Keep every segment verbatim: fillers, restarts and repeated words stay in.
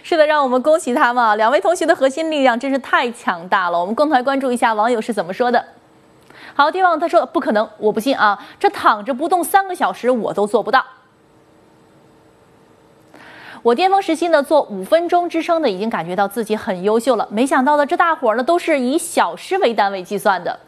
是的，让我们恭喜他们啊！两位同学的核心力量真是太强大了。我们共同来关注一下网友是怎么说的。好，地方他说不可能，我不信啊！这躺着不动三个小时我都做不到。我巅峰时期呢，做五分钟支撑的，已经感觉到自己很优秀了。没想到的，这大伙儿呢都是以小时为单位计算的。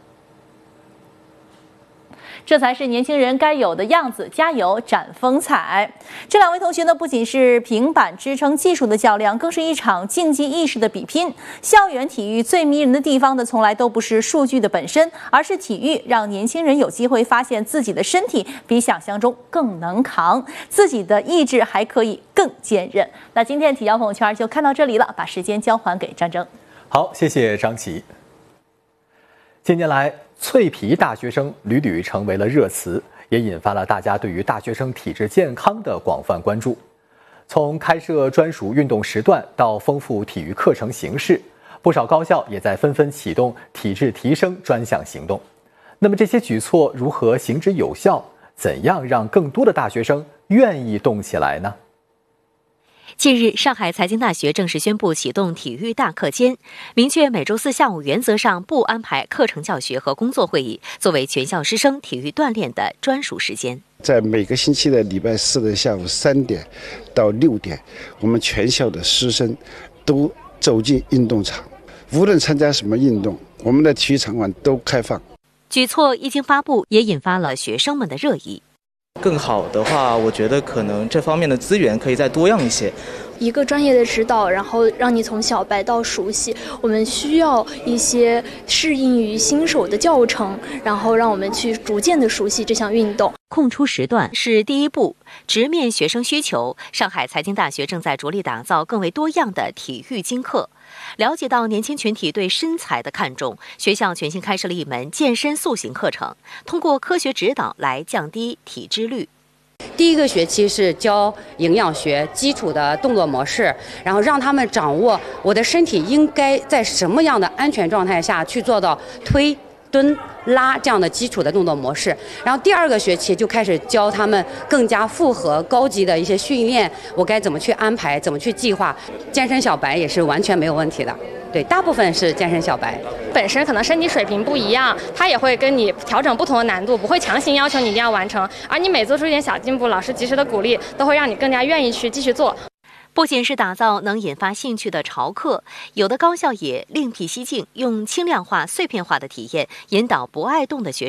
这才是年轻人该有的样子，加油，展风采！这两位同学呢，不仅是平板支撑技术的较量，更是一场竞技意识的比拼。校园体育最迷人的地方呢，从来都不是数据的本身，而是体育让年轻人有机会发现自己的身体比想象中更能扛，自己的意志还可以更坚韧。那今天的体教朋友圈就看到这里了，把时间交还给张征。 好，谢谢张琪。近年来，脆皮大学生屡屡成为了热词，也引发了大家对于大学生体质健康的广泛关注。从开设专属运动时段到丰富体育课程形式，不少高校也在纷纷启动体质提升专项行动。那么这些举措如何行之有效？怎样让更多的大学生愿意动起来呢？ 近日，上海财经大学正式宣布启动体育大课间，明确每周四下午原则上不安排课程教学和工作会议，作为全校师生体育锻炼的专属时间。 在每个星期的礼拜四的下午三点到六点，我们全校的师生都走进运动场，无论参加什么运动，我们的体育场馆都开放。 举措一经发布，也引发了学生们的热议。 更好的话，我觉得可能这方面的资源可以再多样一些。 一个专业的指导，然后让你从小白到熟悉。我们需要一些适应于新手的教程，然后让我们去逐渐的熟悉这项运动。 空出时段是第一步，直面学生需求。上海财经大学正在着力打造更为多样的体育精课。了解到年轻群体对身材的看重，学校全新开设了一门健身塑形课程，通过科学指导来降低体脂率。 第一个学期是教营养学基础的动作模式，然后让他们掌握我的身体应该在什么样的安全状态下去做到推、蹲、拉这样的基础的动作模式。然后第二个学期就开始教他们更加复合高级的一些训练，我该怎么去安排，怎么去计划。健身小白也是完全没有问题的，对，大部分是健身小白。 本身可能身体水平不一样，他也会跟你调整不同的难度，不会强行要求你一定要完成，而你每做出一点小进步，老师及时的鼓励，都会让你更加愿意去继续做。 不仅是打造能引发兴趣的潮课，有的高校也另辟蹊径，用轻量化、碎片化的体验引导不爱动的学生